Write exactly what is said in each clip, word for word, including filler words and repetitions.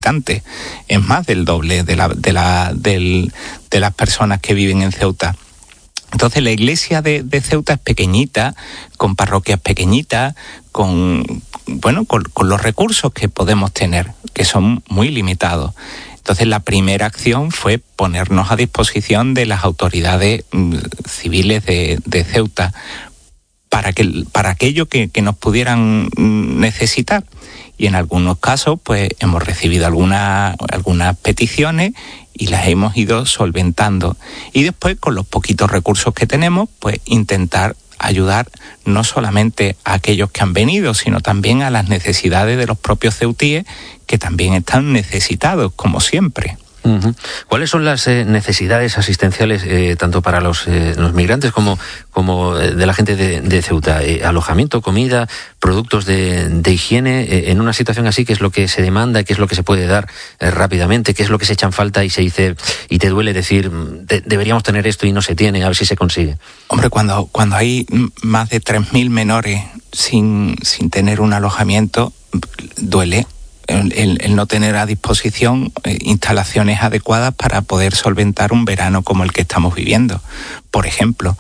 habitantes. Es más del doble de, la, de, la, del, de las personas que viven en Ceuta. Entonces la iglesia de, de Ceuta es pequeñita, con parroquias pequeñitas, con, bueno, con, con los recursos que podemos tener, que son muy limitados. Entonces la primera acción fue ponernos a disposición de las autoridades mm, civiles de, de Ceuta para, que, para aquello que, que nos pudieran necesitar. Y en algunos casos pues hemos recibido algunas, algunas peticiones y las hemos ido solventando. Y después, con los poquitos recursos que tenemos, pues intentar ayudar no solamente a aquellos que han venido, sino también a las necesidades de los propios ceutíes, que también están necesitados, como siempre. Uh-huh. ¿Cuáles son las eh, necesidades asistenciales eh, tanto para los, eh, los migrantes como, como eh, de la gente de, de Ceuta? Eh, alojamiento, comida, productos de, de higiene, eh, en una situación así, ¿qué es lo que se demanda, qué es lo que se puede dar eh, rápidamente, qué es lo que se echa en falta y se dice y te duele decir de, deberíamos tener esto y no se tiene, a ver si se consigue? Hombre, cuando, cuando hay más de tres mil menores sin, sin tener un alojamiento, duele. El, el, el no tener a disposición eh, instalaciones adecuadas para poder solventar un verano como el que estamos viviendo. Por ejemplo,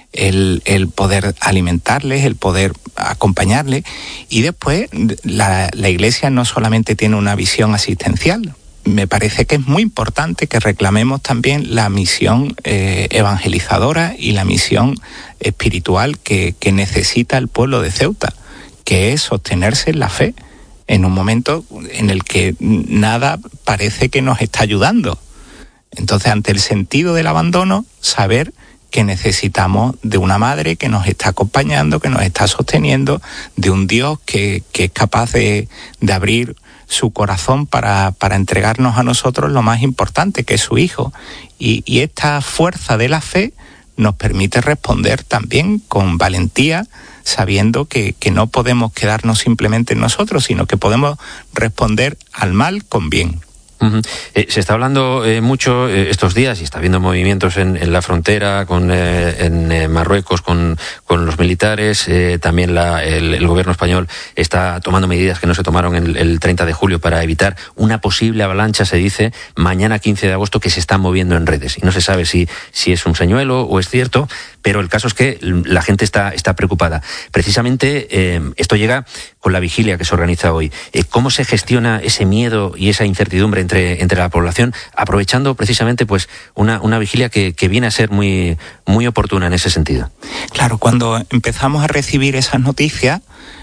el, el poder alimentarles, el poder acompañarles. Y después, la, la Iglesia no solamente tiene una visión asistencial. Me parece que es muy importante que reclamemos también la misión eh, evangelizadora y la misión espiritual que, que necesita el pueblo de Ceuta, que es sostenerse en la fe, en un momento en el que nada parece que nos está ayudando. Entonces, ante el sentido del abandono, saber que necesitamos de una madre que nos está acompañando, que nos está sosteniendo, de un Dios que, que es capaz de, de abrir su corazón para, para entregarnos a nosotros lo más importante, que es su Hijo. Y, y esta fuerza de la fe nos permite responder también con valentía, sabiendo que, que no podemos quedarnos simplemente en nosotros, sino que podemos responder al mal con bien. Uh-huh. Eh, se está hablando eh, mucho eh, estos días y está habiendo movimientos en, en la frontera con eh, en eh, Marruecos con, con los militares. Eh, también la, el, el gobierno español está tomando medidas que no se tomaron el, el treinta de julio para evitar una posible avalancha, se dice, mañana quince de agosto, que se está moviendo en redes. Y no se sabe si, si es un señuelo o es cierto, pero el caso es que la gente está, está preocupada. Precisamente eh, esto llega con la vigilia que se organiza hoy. Eh, ¿Cómo se gestiona ese miedo y esa incertidumbre entre, entre la población, aprovechando precisamente pues una, una vigilia que, que viene a ser muy, muy oportuna en ese sentido? Claro, cuando empezamos a recibir esas noticias,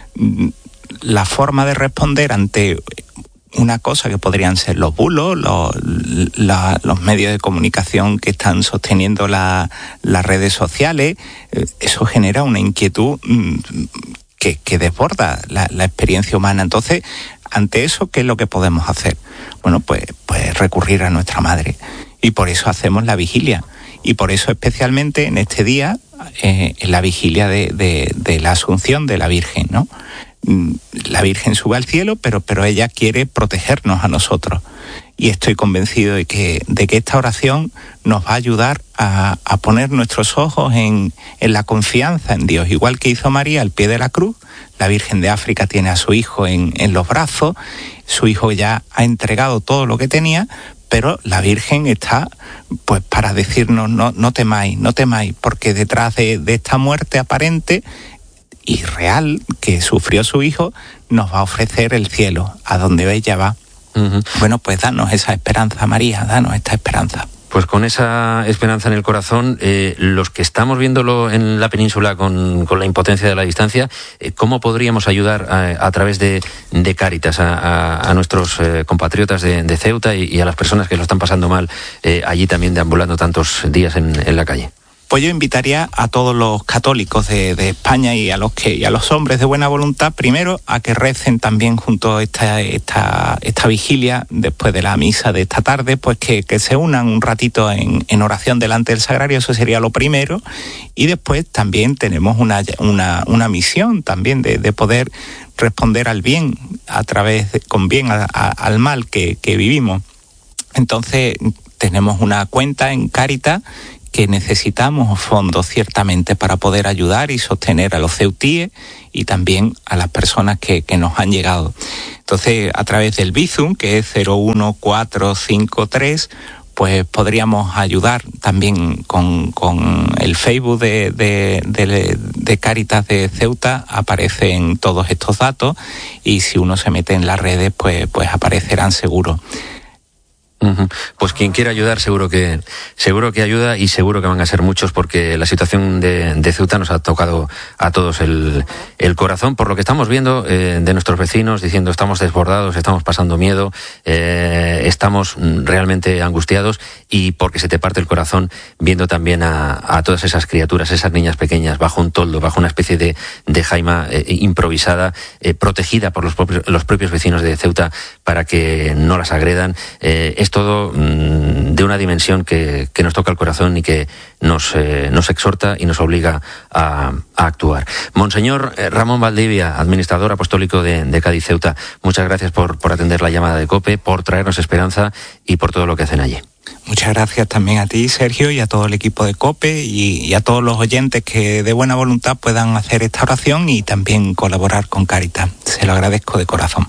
la forma de responder ante una cosa que podrían ser los bulos, los, la, los medios de comunicación que están sosteniendo la, las redes sociales, eso genera una inquietud que, que desborda la, la experiencia humana. Entonces, ante eso, ¿qué es lo que podemos hacer? Bueno, pues, pues recurrir a nuestra madre. Y por eso hacemos la vigilia. Y por eso especialmente en este día, eh, en la vigilia de, de, de la Asunción de la Virgen, ¿no? La Virgen sube al cielo, pero, pero ella quiere protegernos a nosotros. Y estoy convencido de que, de que esta oración nos va a ayudar a, a poner nuestros ojos en, en la confianza en Dios. Igual que hizo María al pie de la cruz, la Virgen de África tiene a su hijo en, en los brazos, su hijo ya ha entregado todo lo que tenía, pero la Virgen está pues para decirnos no, no temáis, no temáis, porque detrás de, de esta muerte aparente y real que sufrió su hijo, nos va a ofrecer el cielo, a donde ella va. Uh-huh. Bueno, pues danos esa esperanza, María, danos esta esperanza. Pues con esa esperanza en el corazón, eh, los que estamos viéndolo en la península con, con la impotencia de la distancia, eh, ¿cómo podríamos ayudar a, a través de, de Cáritas a, a, a nuestros eh, compatriotas de, de Ceuta y, y a las personas que lo están pasando mal eh, allí también deambulando tantos días en, en la calle? Pues yo invitaría a todos los católicos de, de España y a los que y a los hombres de buena voluntad, primero, a que recen también junto a esta, esta, esta vigilia, después de la misa de esta tarde, pues que, que se unan un ratito en, en oración delante del sagrario, eso sería lo primero. Y después también tenemos una, una, una misión también de, de poder responder al bien, a través de, con bien a, a, al mal que, que vivimos. Entonces, tenemos una cuenta en Cáritas, que necesitamos fondos ciertamente para poder ayudar y sostener a los ceutíes y también a las personas que, que nos han llegado. Entonces, a través del Bizum, que es cero uno cuatro cinco tres, pues podríamos ayudar también con, con el Facebook de, de, de, de Cáritas de Ceuta, aparecen todos estos datos y si uno se mete en las redes, pues, pues aparecerán seguro. Uh-huh. Pues quien quiera ayudar seguro que seguro que ayuda y seguro que van a ser muchos porque la situación de, de Ceuta nos ha tocado a todos el, el corazón por lo que estamos viendo eh, de nuestros vecinos diciendo estamos desbordados, estamos pasando miedo, eh, estamos realmente angustiados y porque se te parte el corazón viendo también a, a todas esas criaturas, esas niñas pequeñas bajo un toldo, bajo una especie de, de jaima eh, improvisada, eh, protegida por los propios, los propios vecinos de Ceuta para que no las agredan. Eh, es todo mmm, de una dimensión que, que nos toca el corazón y que nos, eh, nos exhorta y nos obliga a, a actuar. Monseñor eh, Ramón Valdivia, administrador apostólico de, de Cádiz Ceuta, muchas gracias por, por atender la llamada de COPE, por traernos esperanza y por todo lo que hacen allí. Muchas gracias también a ti, Sergio, y a todo el equipo de COPE y, y a todos los oyentes que de buena voluntad puedan hacer esta oración y también colaborar con Cáritas. Se lo agradezco de corazón.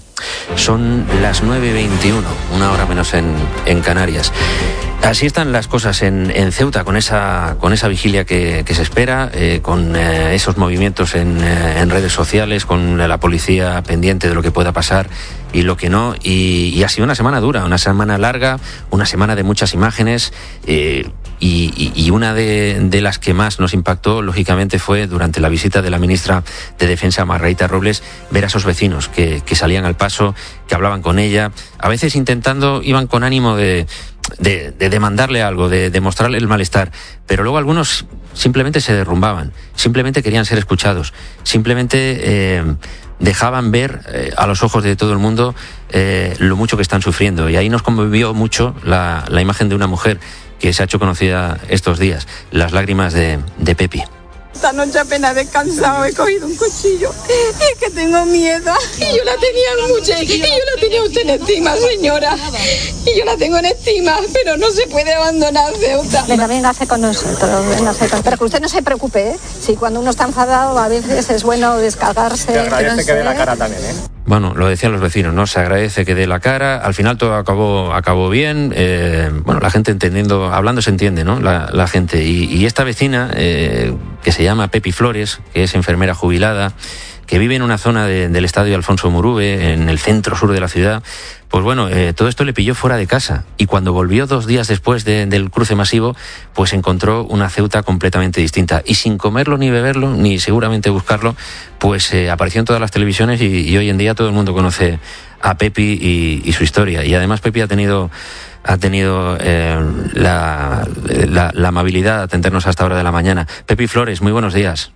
Son las nueve veintiuno, una hora menos en, en Canarias. Así están las cosas en, en Ceuta, con esa, con esa vigilia que, que se espera, eh, con eh, esos movimientos en, eh, en redes sociales, con la policía pendiente de lo que pueda pasar y lo que no. Y, y ha sido una semana dura, una semana larga, una semana de muchas imágenes. Eh, Y, y una de, de las que más nos impactó, lógicamente, fue durante la visita de la ministra de Defensa, Margarita Robles, ver a esos vecinos que, que salían al paso, que hablaban con ella, a veces intentando, iban con ánimo de, de, de demandarle algo, de, de mostrarle el malestar, pero luego algunos simplemente se derrumbaban, simplemente querían ser escuchados, simplemente eh, dejaban ver eh, a los ojos de todo el mundo eh, lo mucho que están sufriendo. Y ahí nos conmovió mucho la, la imagen de una mujer que se ha hecho conocida estos días, las lágrimas de, de Pepi. Esta noche apenas he descansado, he cogido un cuchillo y es que tengo miedo. Y yo la tenía mucho, y yo la tenía usted en estima, señora. Y yo la tengo en estima, pero no se puede abandonar Ceuta. Venga, véngase con nosotros, véngase con... Pero que usted no se preocupe, ¿eh? Si cuando uno está enfadado a veces es bueno descargarse. Te agradece que dé la cara también, ¿eh? Bueno, lo decían los vecinos, ¿no? Se agradece que dé la cara. Al final todo acabó, acabó bien. Eh, bueno, la gente entendiendo, hablando se entiende, ¿no? La, la gente. Y, y esta vecina, eh, que se llama Pepi Flores, que es enfermera jubilada, que vive en una zona de, del estadio Alfonso Murube, en el centro sur de la ciudad, pues bueno, eh, todo esto le pilló fuera de casa. Y cuando volvió dos días después de, del cruce masivo, pues encontró una Ceuta completamente distinta. Y sin comerlo ni beberlo, ni seguramente buscarlo, pues eh, apareció en todas las televisiones y, y hoy en día todo el mundo conoce a Pepi y, y su historia. Y además Pepi ha tenido... ha tenido eh, la, la, la amabilidad de atendernos a esta hora de la mañana. Pepi Flores, muy buenos días.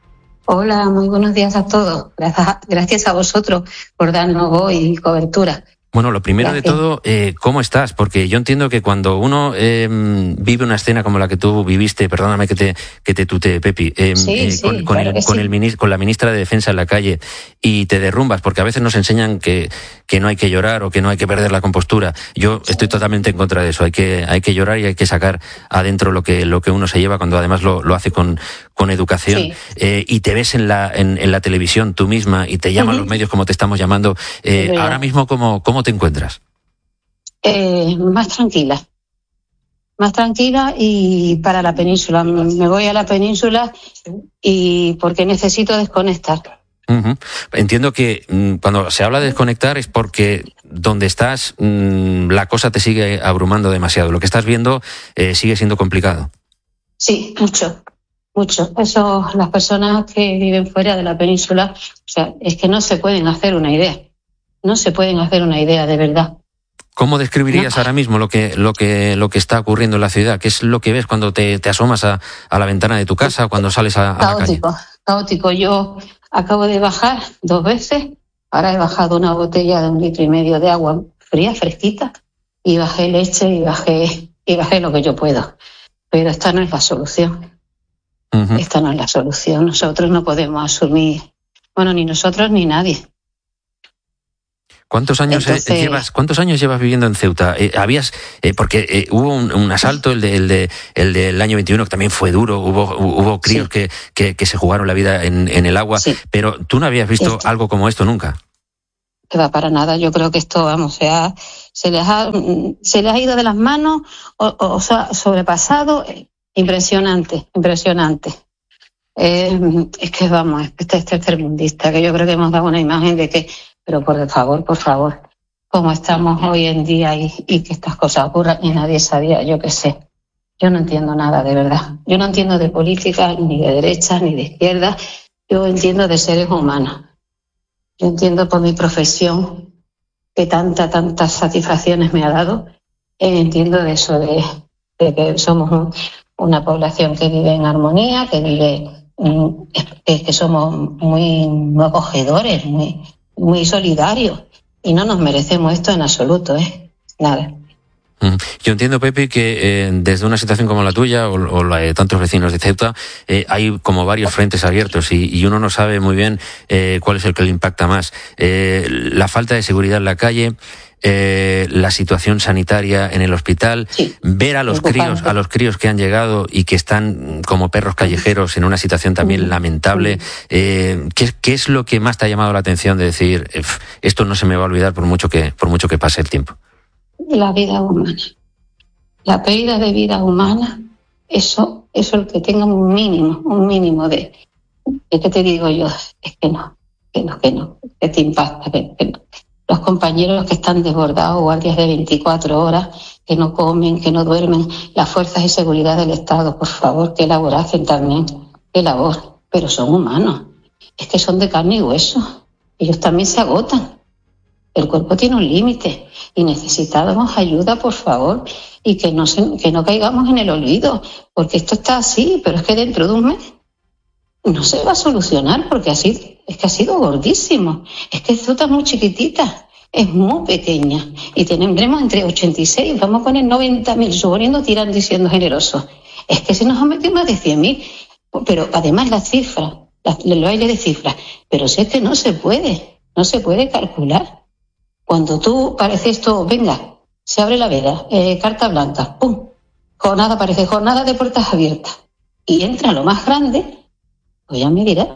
Hola, muy buenos días a todos. Gracias, gracias a vosotros por darnos hoy cobertura. Bueno, lo primero Gracias. de todo, eh, ¿cómo estás? Porque yo entiendo que cuando uno eh, vive una escena como la que tú viviste, perdóname que te que te tutee, Pepi, eh, sí, eh, sí, con, con, claro el, con, sí. el ministro, con la ministra de Defensa en la calle y te derrumbas, porque a veces nos enseñan que, que no hay que llorar o que no hay que perder la compostura. Yo estoy totalmente en contra de eso. Hay que hay que llorar y hay que sacar adentro lo que lo que uno se lleva cuando además lo, lo hace con, con educación. Sí. Eh, y te ves en la en, en la televisión tú misma y te llaman uh-huh. los medios como te estamos llamando. Eh, sí, ahora mismo, ¿cómo, cómo te encuentras? Eh, más tranquila, más tranquila y para la península. Me voy a la península y porque necesito desconectar. Uh-huh. Entiendo que mmm, cuando se habla de desconectar es porque donde estás mmm, la cosa te sigue abrumando demasiado. Lo que estás viendo eh, sigue siendo complicado. Sí, mucho, mucho. Eso, las personas que viven fuera de la península, o sea, es que no se pueden hacer una idea. No se pueden hacer una idea de verdad. ¿Cómo describirías no. ahora mismo lo que lo que lo que está ocurriendo en la ciudad? ¿Qué es lo que ves cuando te, te asomas a, a la ventana de tu casa o cuando sales a, a caótico, la calle? Caótico. Yo acabo de bajar dos veces. Ahora he bajado una botella de un litro y medio de agua fría, fresquita, y bajé leche y bajé y bajé lo que yo puedo. Pero esta no es la solución. Uh-huh. Esta no es la solución. Nosotros no podemos asumir, bueno, ni nosotros ni nadie. ¿Cuántos años Entonces, eh, llevas? ¿Cuántos años llevas viviendo en Ceuta? Eh, habías eh, porque eh, hubo un, un asalto, el de, el de el del año veintiuno, que también fue duro. Hubo hubo críos sí. que, que que se jugaron la vida en, en el agua. Sí. Pero tú no habías visto esto. algo como esto nunca. Que va para nada. Yo creo que esto, vamos, se ha se les ha se les ha ido de las manos o, o, o sea, sobrepasado. Impresionante, impresionante. Eh, es que vamos, este es tercermundista, que yo creo que hemos dado una imagen de que, pero por favor, por favor, como estamos hoy en día y, y que estas cosas ocurran y nadie sabía, yo qué sé. Yo no entiendo nada, de verdad. Yo no entiendo de política, ni de derecha, ni de izquierda. Yo entiendo de seres humanos. Yo entiendo por mi profesión que tanta, tantas satisfacciones me ha dado. Eh, entiendo de eso, de, de que somos un, una población que vive en armonía, que vive, que, que somos muy, muy acogedores, muy, muy solidarios, y no nos merecemos esto en absoluto, ¿eh? Nada. Yo entiendo, Pepe, que eh, desde una situación como la tuya o, o la de tantos vecinos de Ceuta, eh, hay como varios frentes abiertos y, y uno no sabe muy bien eh, cuál es el que le impacta más. Eh, la falta de seguridad en la calle, eh, la situación sanitaria en el hospital, sí, ver a los críos, a los críos que han llegado y que están como perros callejeros en una situación también lamentable. Eh, ¿qué, ¿Qué es lo que más te ha llamado la atención de decir, esto no se me va a olvidar por mucho que, por mucho que pase el tiempo? La vida humana, la pérdida de vida humana, eso, eso el que tenga un mínimo, un mínimo de, ¿qué te digo yo? Es que no, que no, que no, que te impacta, que, que no. Los compañeros que están desbordados, guardias de veinticuatro horas, que no comen, que no duermen, las fuerzas de seguridad del Estado, por favor, qué labor hacen también, qué labor, pero son humanos, es que son de carne y hueso, ellos también se agotan. El cuerpo tiene un límite y necesitamos ayuda, por favor, y que no se, que no caigamos en el olvido, porque esto está así, pero es que dentro de un mes no se va a solucionar, porque así es que ha sido gordísimo. Es que Ceuta es muy chiquitita, es muy pequeña, y tendremos entre ochenta y seis, vamos a poner noventa mil, suponiendo, tirando y siendo generosos. Es que se nos han metido más de cien mil, pero además las cifras, el baile de cifras, pero sé que no se puede, no se puede calcular. Cuando tú parece esto, venga, se abre la veda, eh, carta blanca, pum, jornada, parece jornada de puertas abiertas, y entra lo más grande, pues ya me dirás.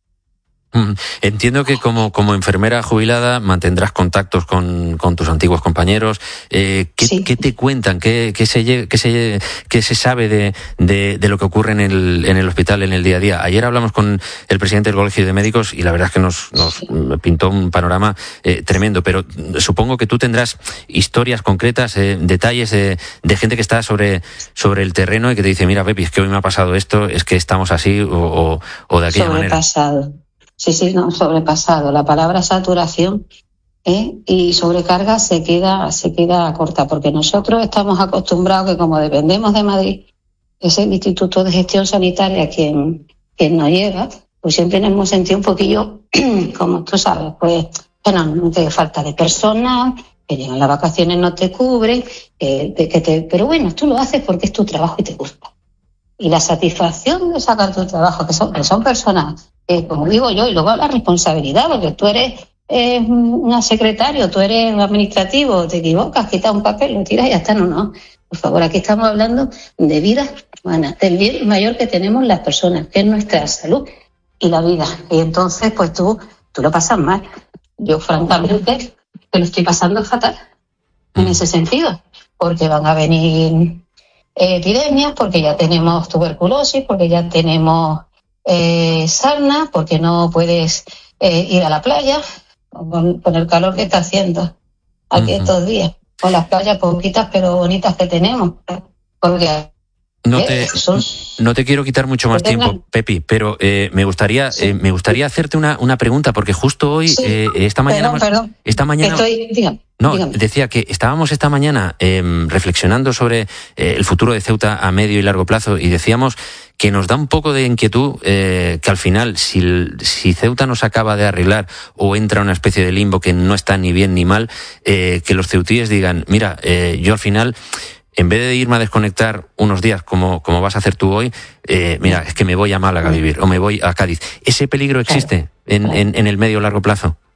Entiendo que como, como enfermera jubilada mantendrás contactos con, con tus antiguos compañeros. Eh, ¿qué, sí. ¿Qué te cuentan? ¿Qué, qué, se, qué, se, qué se sabe de, de, de lo que ocurre en el, en el hospital en el día a día? Ayer hablamos con el presidente del Colegio de Médicos y la verdad es que nos, nos pintó un panorama eh, tremendo, pero supongo que tú tendrás historias concretas, eh, detalles de, de gente que está sobre, sobre el terreno y que te dice, mira, Pepi, es que hoy me ha pasado esto, es que estamos así o, o, o de aquella manera. Sobrepasado. Sí, sí, no, sobrepasado. La palabra saturación ¿eh? y sobrecarga se queda, se queda corta, porque nosotros estamos acostumbrados que como dependemos de Madrid, es el Instituto de Gestión Sanitaria quien, quien nos lleva, pues siempre nos hemos sentido un poquillo, como tú sabes, pues, bueno, no te falta de personal, que llegan las vacaciones no te cubren, que, que te, pero bueno, tú lo haces porque es tu trabajo y te gusta. Y la satisfacción de sacar tu trabajo, que son, que son personas, eh, como digo yo, y luego la responsabilidad, porque tú eres eh, un secretario, tú eres un administrativo, te equivocas, quitas un papel, lo tiras y ya está. No, no. Por favor, aquí estamos hablando de vidas humanas, del bien mayor que tenemos las personas, que es nuestra salud y la vida. Y entonces, pues tú, tú lo pasas mal. Yo, francamente, te lo estoy pasando fatal en ese sentido, porque van a venir epidemias, porque ya tenemos tuberculosis, porque ya tenemos eh, sarna, porque no puedes eh, ir a la playa con, con el calor que está haciendo aquí uh-huh. estos días, con las playas poquitas pero bonitas que tenemos, porque no te, no te quiero quitar mucho más tiempo, Pepi, pero eh, me gustaría sí. eh, me gustaría hacerte una, una pregunta, porque justo hoy, sí. eh, esta mañana... Perdón, perdón. Esta mañana Estoy, dígame, no, dígame. Decía que estábamos esta mañana eh, reflexionando sobre eh, el futuro de Ceuta a medio y largo plazo y decíamos que nos da un poco de inquietud eh, que al final, si, si Ceuta no se acaba de arreglar o entra en una especie de limbo que no está ni bien ni mal, eh, que los ceutíes digan, mira, eh, yo al final... En vez de irme a desconectar unos días como, como vas a hacer tú hoy, eh, mira, es que me voy a Málaga a vivir o me voy a Cádiz. ¿Ese peligro existe en, en, en el medio o largo plazo?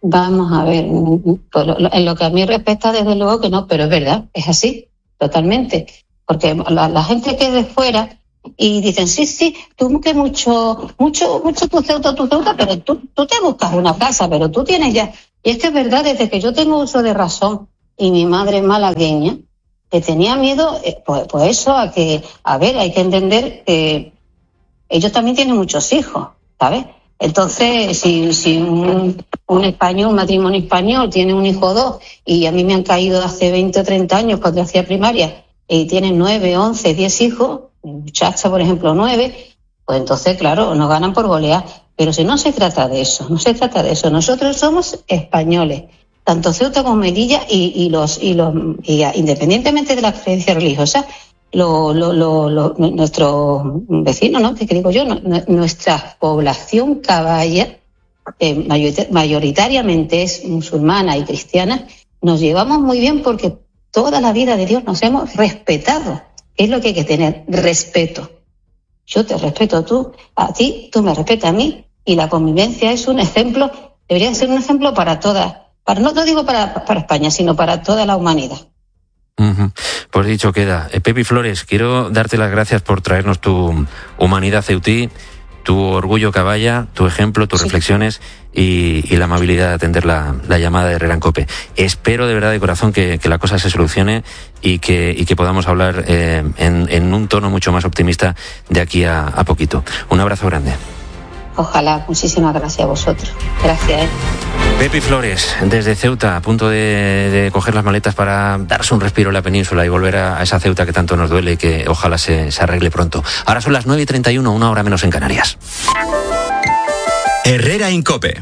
Vamos a ver, en lo que a mí respecta, desde luego que no, pero es verdad, es así, totalmente. Porque la, la gente que es de fuera y dicen, sí, sí, tú que mucho, mucho, mucho tu Ceuta, tu Ceuta, pero tú, tú te buscas una casa, pero tú tienes ya. Y es que es verdad, desde que yo tengo uso de razón y mi madre es malagueña, que tenía miedo, pues, pues eso, a que, a ver, hay que entender que ellos también tienen muchos hijos, ¿sabes? Entonces, si, si un, un español, un matrimonio español tiene un hijo o dos, y a mí me han caído hace veinte o treinta años cuando hacía primaria, y tienen nueve, once, diez hijos, mi muchacha, por ejemplo, nueve, pues entonces, claro, nos ganan por golear. Pero si no se trata de eso, no se trata de eso. Nosotros somos españoles, tanto Ceuta como Melilla, y, y los, y los, y independientemente de la creencia religiosa, Lo, lo, lo, lo, nuestros vecinos, ¿no? Que digo yo, no, nuestra población caballa, eh, mayoritariamente es musulmana y cristiana, nos llevamos muy bien porque toda la vida de Dios nos hemos respetado. Es lo que hay que tener, respeto. Yo te respeto a tú, a ti, tú me respetas a mí, y la convivencia es un ejemplo, debería ser un ejemplo para toda, para, no te digo para, para España, sino para toda la humanidad. Uh-huh. Pues dicho queda. Eh, Pepi Flores, quiero darte las gracias por traernos tu humanidad ceutí, tu orgullo caballa, tu ejemplo, tus sí. reflexiones y, y la amabilidad de atender la, la llamada de Herrera en COPE. Espero de verdad de corazón que, que la cosa se solucione y que, y que podamos hablar eh, en, en un tono mucho más optimista de aquí a, a poquito. Un abrazo grande. Ojalá, muchísimas gracias a vosotros. Gracias. ¿eh? Pepi Flores, desde Ceuta, a punto de, de coger las maletas para darse un respiro en la península y volver a, a esa Ceuta que tanto nos duele y que ojalá se, se arregle pronto. Ahora son las nueve y treinta y uno, una hora menos en Canarias. Herrera en COPE.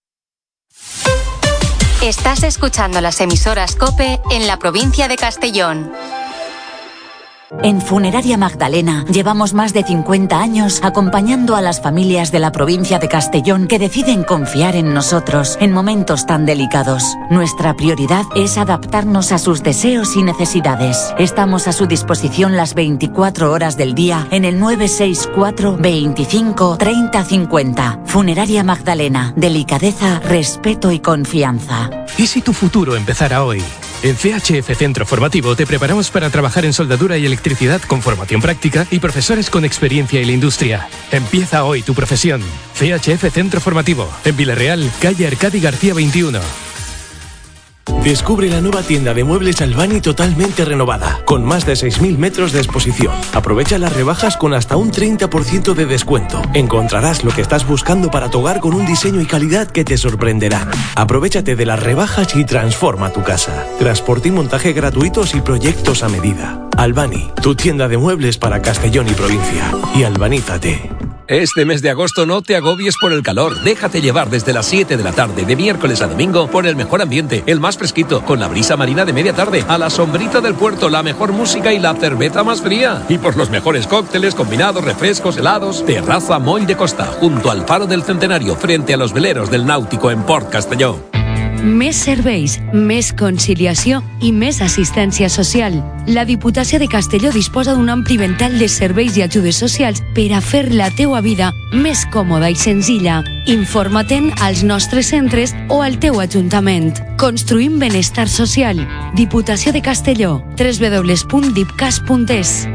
Estás escuchando las emisoras COPE en la provincia de Castellón. En Funeraria Magdalena llevamos más de cincuenta años acompañando a las familias de la provincia de Castellón que deciden confiar en nosotros en momentos tan delicados. Nuestra prioridad es adaptarnos a sus deseos y necesidades. Estamos a su disposición las veinticuatro horas del día en el nueve seis cuatro, veinticinco, treinta, cincuenta. Funeraria Magdalena. Delicadeza, respeto y confianza. ¿Y si tu futuro empezara hoy? En C H F Centro Formativo te preparamos para trabajar en soldadura y electricidad con formación práctica y profesores con experiencia en la industria. Empieza hoy tu profesión. C H F Centro Formativo, en Villarreal, calle Arcadi García veintiuno. Descubre la nueva tienda de muebles Albani totalmente renovada, con más de seis mil metros de exposición. Aprovecha las rebajas con hasta un treinta por ciento de descuento. Encontrarás lo que estás buscando para tu hogar con un diseño y calidad que te sorprenderán. Aprovéchate de las rebajas y transforma tu casa. Transporte y montaje gratuitos y proyectos a medida. Albani, tu tienda de muebles para Castellón y provincia. Y albanízate. Este mes de agosto no te agobies por el calor. Déjate llevar desde las siete de la tarde, de miércoles a domingo, por el mejor ambiente, el más fresquito, con la brisa marina de media tarde, a la sombrita del puerto, la mejor música y la cerveza más fría. Y por los mejores cócteles, combinados, refrescos, helados. Terraza Moll de Costa, junto al Faro del Centenario, frente a los veleros del Náutico en Port Castelló. Més serveis, més conciliació i més assistència social. La Diputació de Castelló disposa d'un ampli ventall de serveis i ajudes socials per a fer la teua vida més còmoda i senzilla. Informa-te'n als nostres centres o al teu ajuntament. Construïm benestar social. Diputació de Castelló. doble u doble u doble u punt dipcas punt es.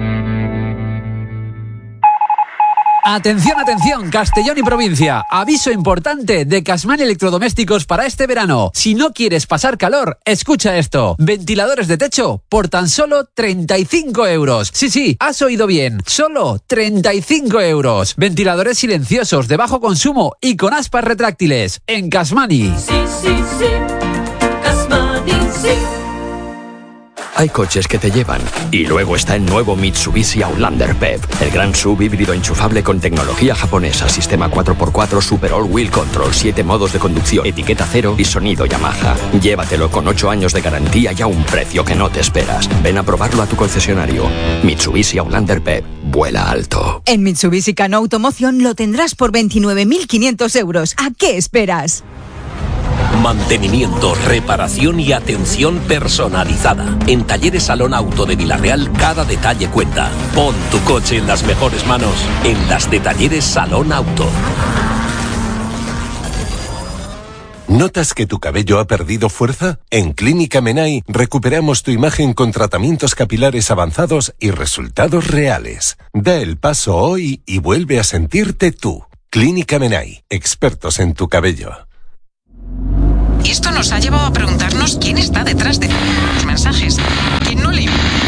Atención, atención, Castellón y provincia. Aviso importante de Casmani Electrodomésticos para este verano. Si no quieres pasar calor, escucha esto. Ventiladores de techo por tan solo treinta y cinco euros. Sí, sí, has oído bien. Solo treinta y cinco euros. Ventiladores silenciosos de bajo consumo y con aspas retráctiles. En Casmani. Sí, sí, sí. Casmani, sí. Hay coches que te llevan. Y luego está el nuevo Mitsubishi Outlander P E V, el gran S U V híbrido enchufable con tecnología japonesa, sistema cuatro por cuatro Super All Wheel Control, siete modos de conducción, etiqueta cero y sonido Yamaha. Llévatelo con ocho años de garantía y a un precio que no te esperas. Ven a probarlo a tu concesionario. Mitsubishi Outlander P E V. Vuela alto. En Mitsubishi Cano Automoción lo tendrás por veintinueve mil quinientos euros. ¿A qué esperas? Mantenimiento, reparación y atención personalizada. En Talleres Salón Auto de Villarreal cada detalle cuenta. Pon tu coche en las mejores manos, en las de Talleres Salón Auto. ¿Notas que tu cabello ha perdido fuerza? En Clínica Menai recuperamos tu imagen con tratamientos capilares avanzados y resultados reales. Da el paso hoy y vuelve a sentirte tú. Clínica Menai, expertos en tu cabello. Y esto nos ha llevado a preguntarnos quién está detrás de los mensajes. ¿Quién no le...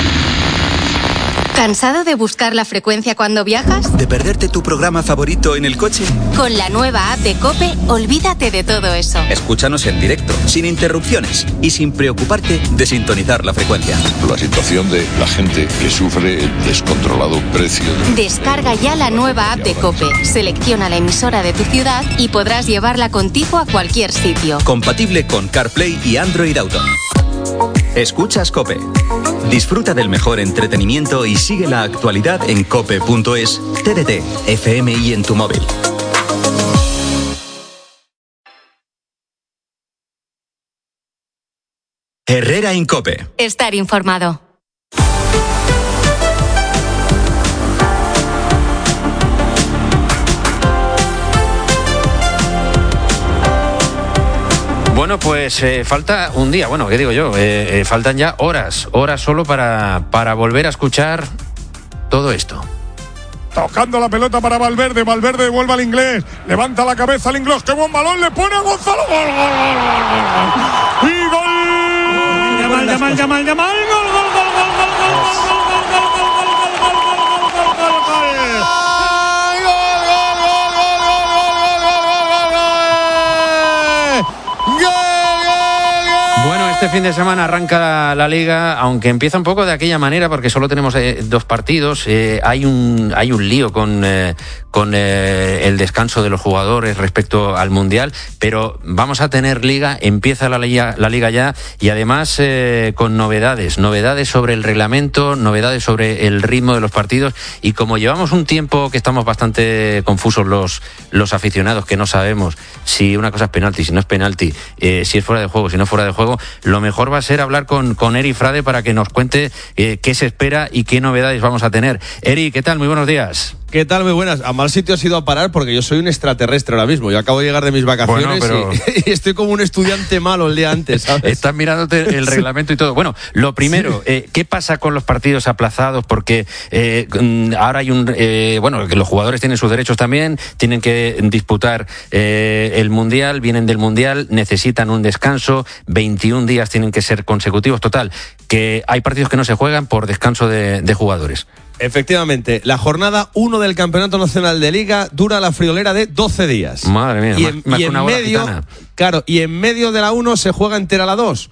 ¿Cansado de buscar la frecuencia cuando viajas? ¿De perderte tu programa favorito en el coche? Con la nueva app de COPE, olvídate de todo eso. Escúchanos en directo, sin interrupciones y sin preocuparte de sintonizar la frecuencia. La situación de la gente que sufre el descontrolado precio. De... Descarga ya la nueva app de COPE, selecciona la emisora de tu ciudad y podrás llevarla contigo a cualquier sitio. Compatible con CarPlay y Android Auto. Escuchas COPE. Disfruta del mejor entretenimiento y sigue la actualidad en cope punto es, T D T, F M y en tu móvil. Herrera en COPE. Estar informado. Bueno, pues eh, falta un día, bueno, ¿qué digo yo? Eh, eh, faltan ya horas, horas solo para, para volver a escuchar todo esto. Tocando la pelota para Valverde, Valverde devuelve al inglés, levanta la cabeza al inglés, qué buen balón, le pone a Gonzalo, gol, gol, gol, gol, y gol. Yamal, Yamal, Yamal, Yamal, gol, gol, gol, gol, gol, gol, gol, gol, gol, gol, gol, gol, gol, gol. Bueno, este fin de semana arranca la Liga, aunque empieza un poco de aquella manera porque solo tenemos eh, dos partidos. Eh, hay un hay un lío con eh, con eh, el descanso de los jugadores respecto al Mundial, pero vamos a tener Liga, empieza la Liga, la Liga ya, y además eh, con novedades, novedades sobre el reglamento, novedades sobre el ritmo de los partidos, y como llevamos un tiempo que estamos bastante confusos los los aficionados, que no sabemos si una cosa es penalti, si no es penalti, eh, si es fuera de juego, si no es fuera de juego, lo mejor va a ser hablar con, con Eri Frade para que nos cuente eh, qué se espera y qué novedades vamos a tener. Eri, ¿qué tal? Muy buenos días. ¿Qué tal? Muy buenas. A mal sitio has ido a parar porque yo soy un extraterrestre ahora mismo. Yo acabo de llegar de mis vacaciones, bueno, pero... y, y estoy como un estudiante malo el día antes, ¿sabes? Estás mirándote el reglamento y todo. Bueno, lo primero, sí. eh, ¿qué pasa con los partidos aplazados? Porque eh, ahora hay un... Eh, bueno, que los jugadores tienen sus derechos también, tienen que disputar eh, el Mundial, vienen del Mundial, necesitan un descanso, veintiún días tienen que ser consecutivos. Total, que hay partidos que no se juegan por descanso de, de jugadores. Efectivamente, la jornada uno del Campeonato Nacional de Liga dura la friolera de doce días. Madre mía, y en, más, y más en medio, gitana. Claro, y en medio de la uno se juega entera la dos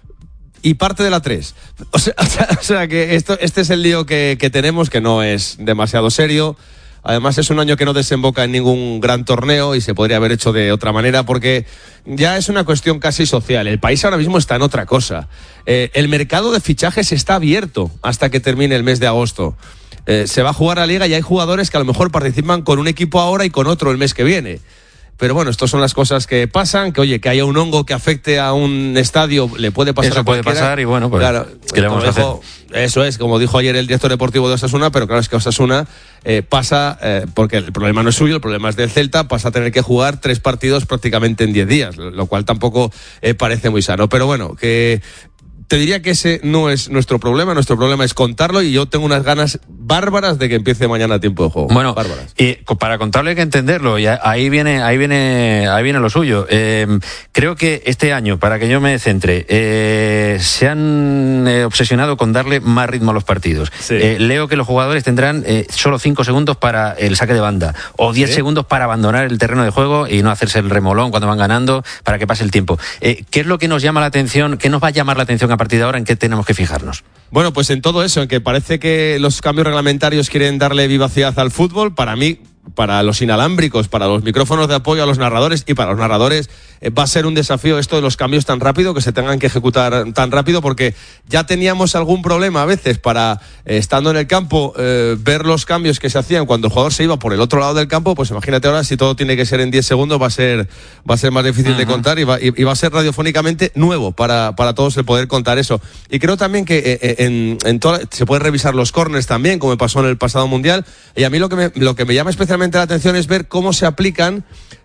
y parte de la tres. O sea, o sea, o sea que esto, este es el lío que, que tenemos, que no es demasiado serio. Además es un año que no desemboca en ningún gran torneo y se podría haber hecho de otra manera porque ya es una cuestión casi social. El país ahora mismo está en otra cosa. Eh, el mercado de fichajes está abierto hasta que termine el mes de agosto. Eh, se va a jugar la Liga y hay jugadores que a lo mejor participan con un equipo ahora y con otro el mes que viene. Pero bueno, estas son las cosas que pasan, que oye, que haya un hongo que afecte a un estadio, le puede pasar Eso a cualquiera. puede pasar y bueno, pues, claro, ¿qué le vamos a hacer? Eso es, como dijo ayer el director deportivo de Osasuna, pero claro, es que Osasuna eh, pasa, eh, porque el problema no es suyo, el problema es del Celta, pasa a tener que jugar tres partidos prácticamente en diez días, lo cual tampoco eh, parece muy sano. Pero bueno, que... Te diría que ese no es nuestro problema, nuestro problema es contarlo y yo tengo unas ganas bárbaras de que empiece mañana tiempo de juego. Bueno, bárbaras. Y para contarlo hay que entenderlo y ahí viene, ahí viene, ahí viene lo suyo. Eh, creo que este año, para que yo me centre, eh, se han eh, obsesionado con darle más ritmo a los partidos. Sí. Eh, leo que los jugadores tendrán eh, solo cinco segundos para el saque de banda o diez ¿Sí? segundos para abandonar el terreno de juego y no hacerse el remolón cuando van ganando para que pase el tiempo. Eh, ¿Qué es lo que nos llama la atención? ¿Qué nos va a llamar la atención a partir de ahora? ¿En qué tenemos que fijarnos? Bueno, pues en todo eso, en que parece que los cambios reglamentarios quieren darle vivacidad al fútbol. Para mí, para los inalámbricos, para los micrófonos de apoyo a los narradores y para los narradores eh, va a ser un desafío esto de los cambios tan rápido, que se tengan que ejecutar tan rápido, porque ya teníamos algún problema a veces para, eh, estando en el campo, eh, ver los cambios que se hacían cuando el jugador se iba por el otro lado del campo. Pues imagínate ahora, si todo tiene que ser en diez segundos, va a ser va a ser más difícil uh-huh. de contar y va, y, y va a ser radiofónicamente nuevo para, para todos el poder contar eso. Y creo también que eh, en, en toda, se pueden revisar los corners también, como pasó en el pasado Mundial, y a mí lo que me, lo que me llama especialmente la atención es ver cómo se aplican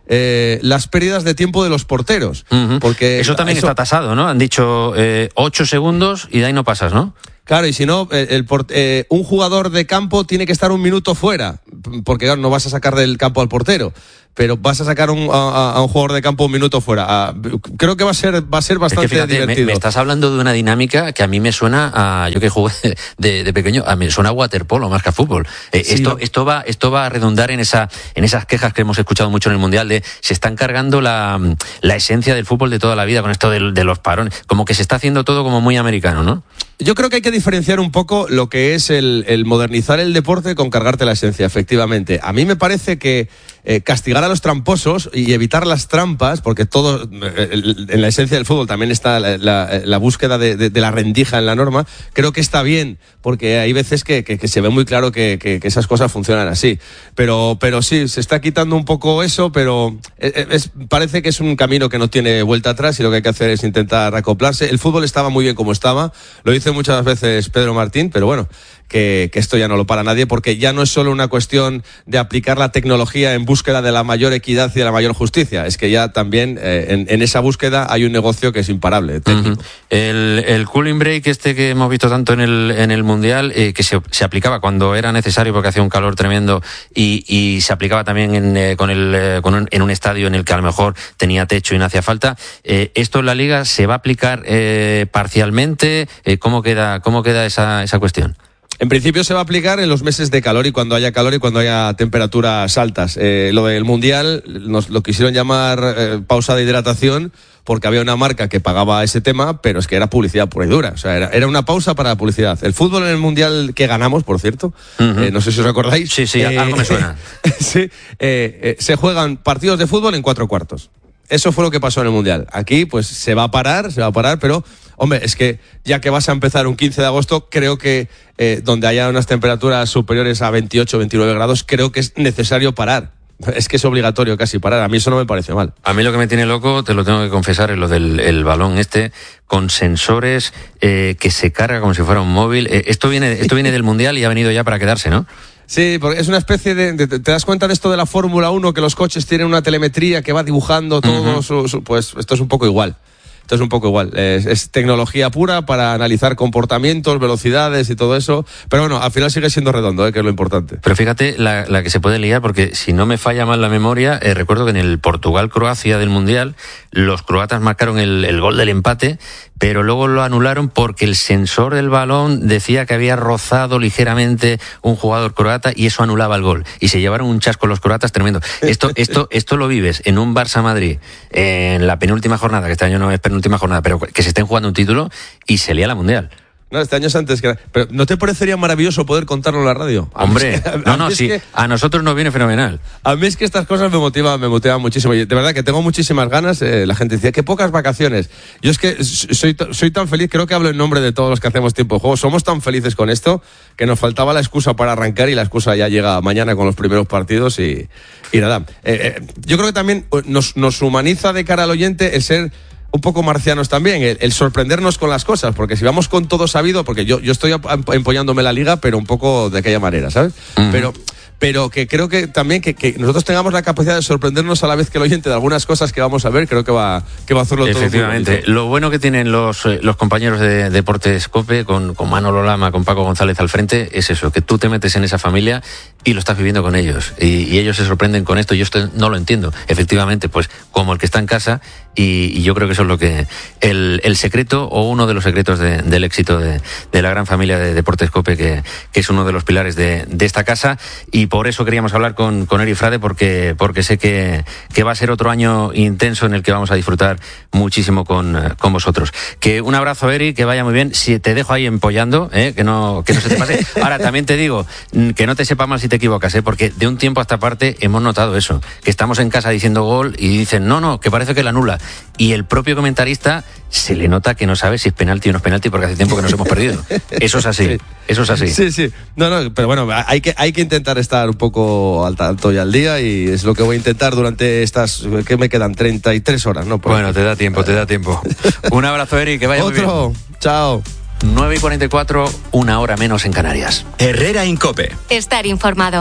eh, las pérdidas de tiempo de los porteros. Uh-huh. Porque eso también eso... está tasado, ¿no? Han dicho eh, ocho segundos y de ahí no pasas, ¿no? Claro, y si no, el, el, eh, un jugador de campo tiene que estar un minuto fuera, porque claro, no vas a sacar del campo al portero, pero vas a sacar un, a, a un jugador de campo un minuto fuera. A, creo que va a ser va a ser bastante es que fíjate, divertido. Me, me estás hablando de una dinámica que a mí me suena a, yo que jugué de, de pequeño, a mí me suena a waterpolo más que a fútbol. Eh, sí, esto, no. esto va, esto va a redundar en esa, en esas quejas que hemos escuchado mucho en el Mundial de se están cargando la, la esencia del fútbol de toda la vida con esto de, de los parones, como que se está haciendo todo como muy americano, ¿no? Yo creo que hay que diferenciar un poco lo que es el, el modernizar el deporte con cargarte la esencia, efectivamente. A mí me parece que eh, castigar a los tramposos y evitar las trampas, porque todo, eh, en la esencia del fútbol también está la, la, la búsqueda de, de, de la rendija en la norma, creo que está bien, porque hay veces que, que, que se ve muy claro que, que, que esas cosas funcionan así. Pero, pero sí, se está quitando un poco eso, pero es, es, parece que es un camino que no tiene vuelta atrás y lo que hay que hacer es intentar acoplarse. El fútbol estaba muy bien como estaba, lo dice muchas veces Pedro Martín, pero bueno, que, que esto ya no lo para nadie, porque ya no es solo una cuestión de aplicar la tecnología en búsqueda de la mayor equidad y de la mayor justicia, es que ya también eh, en, en esa búsqueda hay un negocio que es imparable. Uh-huh. El, el cooling break este que hemos visto tanto en el, en el Mundial, eh, que se, se aplicaba cuando era necesario porque hacía un calor tremendo y, y se aplicaba también en, eh, con el, eh, con un, en un estadio en el que a lo mejor tenía techo y no hacía falta, eh, ¿esto en la Liga se va a aplicar eh, parcialmente? Eh, ¿Cómo queda, cómo queda esa, esa cuestión? En principio se va a aplicar en los meses de calor y cuando haya calor y cuando haya temperaturas altas. Eh, lo del Mundial nos lo quisieron llamar eh, pausa de hidratación porque había una marca que pagaba ese tema, pero es que era publicidad pura y dura. O sea, era, era una pausa para la publicidad. El fútbol en el Mundial que ganamos, por cierto, uh-huh. eh, no sé si os acordáis. Sí, sí, eh, algo me suena. sí, eh, eh, se juegan partidos de fútbol en cuatro cuartos. Eso fue lo que pasó en el Mundial. Aquí, pues, se va a parar, se va a parar, pero, hombre, es que ya que vas a empezar un quince de agosto, creo que eh, donde haya unas temperaturas superiores a veintiocho, veintinueve grados, creo que es necesario parar. Es que es obligatorio casi parar. A mí eso no me parece mal. A mí lo que me tiene loco, te lo tengo que confesar, es lo del el balón este, con sensores eh, que se carga como si fuera un móvil. Eh, esto viene, esto viene del Mundial y ha venido ya para quedarse, ¿no? Sí, porque es una especie de, de... ¿Te das cuenta de esto de la Fórmula uno? Que los coches tienen una telemetría que va dibujando todo. Uh-huh. su, su, pues esto es un poco igual. Esto es un poco igual. Es, es tecnología pura para analizar comportamientos, velocidades y todo eso. Pero bueno, al final sigue siendo redondo, ¿eh? Que es lo importante. Pero fíjate la, la que se puede liar, porque si no me falla mal la memoria, eh, recuerdo que en el Portugal-Croacia del Mundial, los croatas marcaron el, el gol del empate, pero luego lo anularon porque el sensor del balón decía que había rozado ligeramente un jugador croata y eso anulaba el gol. Y se llevaron un chasco los croatas tremendo. Esto, esto, esto lo vives en un Barça-Madrid, en la penúltima jornada, que este año no es penúltima jornada, pero que se estén jugando un título y se lía la Mundial. No, este año es antes que... Pero ¿no te parecería maravilloso poder contarlo en la radio? Hombre, a no, no, sí, que, a nosotros nos viene fenomenal. A mí es que estas cosas me motivan, me motivan muchísimo. Y de verdad que tengo muchísimas ganas. Eh, la gente decía, qué pocas vacaciones. Yo es que soy, soy tan feliz, creo que hablo en nombre de todos los que hacemos tiempo de juego. Somos tan felices con esto que nos faltaba la excusa para arrancar y la excusa ya llega mañana con los primeros partidos y, y nada. Eh, eh, yo creo que también nos, nos humaniza de cara al oyente el ser... un poco marcianos también, el, el sorprendernos con las cosas, porque si vamos con todo sabido, porque yo, yo estoy empoñándome la liga, pero un poco de aquella manera, ¿sabes? Uh-huh. Pero, pero que creo que también que, que nosotros tengamos la capacidad de sorprendernos a la vez que el oyente de algunas cosas que vamos a ver, creo que va, que va a hacerlo todo. Efectivamente. Lo bueno que tienen los, los compañeros de Deportes COPE, con, con Manolo Lama, con Paco González al frente, es eso, que tú te metes en esa familia y lo estás viviendo con ellos. Y, y ellos se sorprenden con esto, yo esto no lo entiendo. Efectivamente, pues como el que está en casa, y, y yo creo que eso es lo que el, el secreto o uno de los secretos de, del éxito de, de la gran familia de Deportes COPE, que, que es uno de los pilares de, de esta casa, y por eso queríamos hablar con, con Eri Frade, porque, porque sé que, que va a ser otro año intenso en el que vamos a disfrutar muchísimo con, con vosotros. Que un abrazo, Eri, que vaya muy bien. Si te dejo ahí empollando, ¿eh? que no, que no se te pase. Ahora también te digo que no te sepa mal si te equivocas, ¿eh? porque de un tiempo a esta parte hemos notado eso, que estamos en casa diciendo gol y dicen no, no, que parece que la anula. Y el propio comentarista se le nota que no sabe si es penalti o no es penalti, porque hace tiempo que nos hemos perdido. Eso es así, sí. Eso es así. Sí, sí. No, no, pero bueno, hay que, hay que intentar estar un poco al tanto y al día, y es lo que voy a intentar durante estas, que me quedan treinta y tres horas, ¿no? Por bueno, aquí. te da tiempo, te da tiempo. Un abrazo, Eri, que vaya Otro. muy bien. Chao. nueve y cuarenta y cuatro, una hora menos en Canarias. Herrera Incope. Estar informado.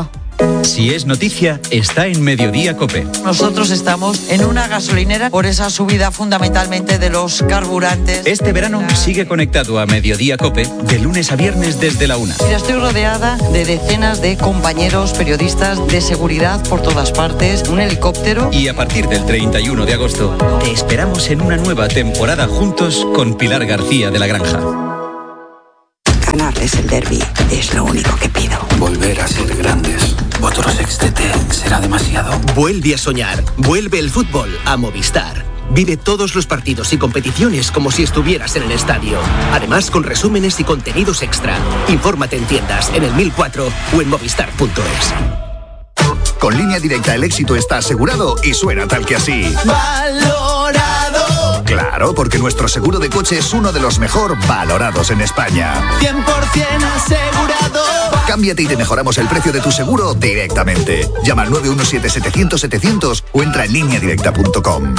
Si es noticia, está en Mediodía COPE. Nosotros estamos en una gasolinera por esa subida fundamentalmente de los carburantes. Este verano sigue conectado a Mediodía COPE de lunes a viernes desde la una. Mira, estoy rodeada de decenas de compañeros periodistas de seguridad por todas partes, un helicóptero. Y a partir del treinta y uno de agosto, te esperamos en una nueva temporada juntos con Pilar García de la Granja. Ganarles el derbi es lo único que pido. Volver a ser grandes. Otro sextete será demasiado. Vuelve a soñar. Vuelve el fútbol a Movistar. Vive todos los partidos y competiciones como si estuvieras en el estadio. Además, con resúmenes y contenidos extra. Infórmate en tiendas, en el mil cuatro o en movistar punto es. Con Línea Directa el éxito está asegurado y suena tal que así. ¡Valorado! Claro, porque nuestro seguro de coche es uno de los mejor valorados en España. cien por ciento asegurado. Cámbiate y te mejoramos el precio de tu seguro directamente. Llama al nueve uno siete, setecientos, setecientos o entra en línea directa punto com.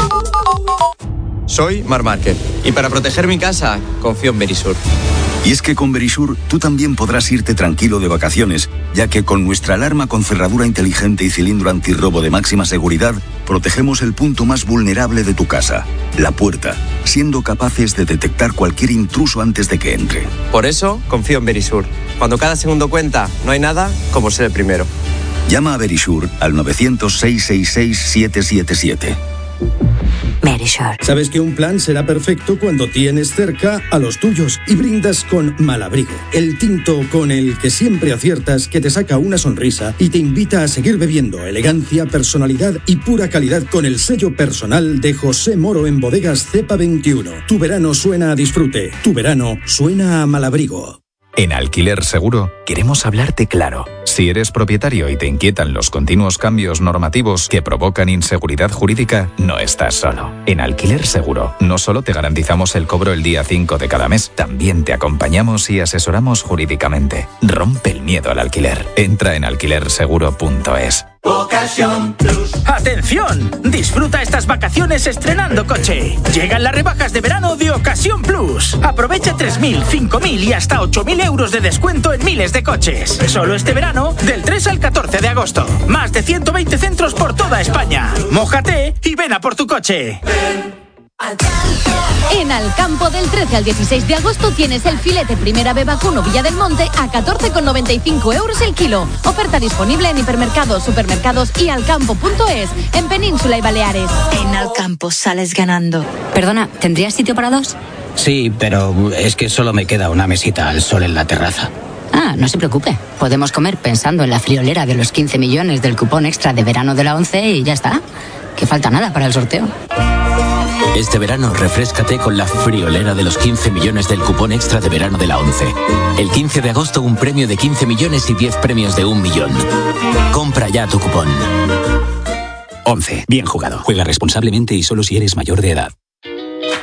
Soy Mar Márquez y para proteger mi casa confío en Verisur. Y es que con Verisur tú también podrás irte tranquilo de vacaciones, ya que con nuestra alarma con cerradura inteligente y cilindro antirrobo de máxima seguridad, protegemos el punto más vulnerable de tu casa, la puerta, siendo capaces de detectar cualquier intruso antes de que entre. Por eso confío en Verisur. Cuando cada segundo cuenta, no hay nada como ser el primero. Llama a Verisur al novecientos, seiscientos sesenta y seis, siete siete siete. Verisur. Sabes que un plan será perfecto cuando tienes cerca a los tuyos y brindas con Malabrigo, el tinto con el que siempre aciertas, que te saca una sonrisa y te invita a seguir bebiendo. Elegancia, personalidad y pura calidad con el sello personal de José Moro en Bodegas Cepa veintiuno. Tu verano suena a disfrute. Tu verano suena a Malabrigo. En Alquiler Seguro queremos hablarte claro. Si eres propietario y te inquietan los continuos cambios normativos que provocan inseguridad jurídica, no estás solo. En Alquiler Seguro no solo te garantizamos el cobro el día cinco de cada mes, también te acompañamos y asesoramos jurídicamente. Rompe el miedo al alquiler. Entra en alquiler seguro punto es. Ocasión Plus. ¡Atención! Disfruta estas vacaciones estrenando coche. Llegan las rebajas de verano de Ocasión Plus. Aprovecha tres mil, cinco mil y hasta ocho mil euros de descuento en miles de coches. Solo este verano, del tres al catorce de agosto. Más de ciento veinte centros por toda España. Mójate y ven a por tu coche. En Alcampo del trece al dieciséis de agosto tienes el filete Primera B Vacuno Villa del Monte a catorce con noventa y cinco euros el kilo. Oferta disponible en hipermercados, supermercados y alcampo punto es en Península y Baleares. En Alcampo sales ganando. Perdona, ¿tendrías sitio para dos? Sí, pero es que solo me queda una mesita al sol en la terraza. Ah, no se preocupe. Podemos comer pensando en la friolera de los quince millones del cupón extra de verano de la once y ya está. Que falta nada para el sorteo. Este verano refréscate con la friolera de los quince millones del cupón extra de verano de la once. El quince de agosto un premio de quince millones y diez premios de un millón. Compra ya tu cupón. once. Bien jugado. Juega responsablemente y solo si eres mayor de edad.